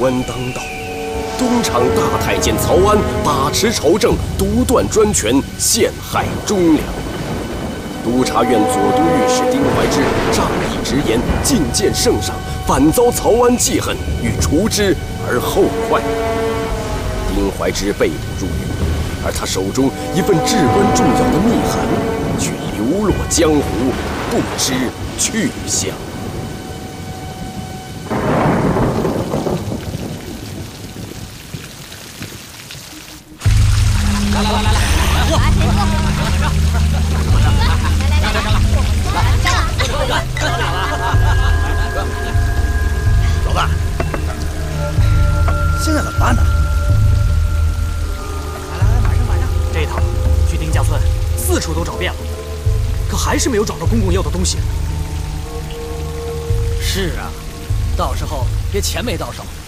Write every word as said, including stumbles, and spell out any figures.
官当道。东厂大太监曹安把持朝政，独断专权，陷害忠良。督察院左都御史丁怀之仗义直言，进谏圣上，反遭曹安记恨，欲除之而后快。丁怀之被捕入狱，而他手中一份至关重要的密函却流落江湖，不知去向。 来来来来来，来货！来谁货？来来来来来， 老大，现在怎么办呢？ 来来来，马上马上！这一趟去丁家村，四处都找遍了，可还是没有找到公公要的东西。 是啊，到时候别钱没到手，